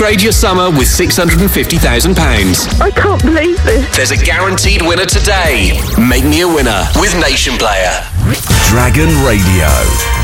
Upgrade your summer with £650,000. I can't believe this. There's a guaranteed winner today. Make me a winner with Nation Player. Dragon Radio.